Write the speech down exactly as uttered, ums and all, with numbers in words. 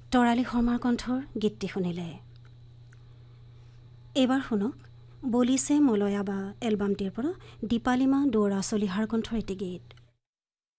তৰালী শৰ্মাৰ কণ্ঠৰ গীতটি শুনিলে। এইবাৰ শুনক বলিছে মলয়া বা এলবামটিৰ পৰা দীপালিমা দৌৰা চলিহাৰ কণ্ঠৰ এটি গীত।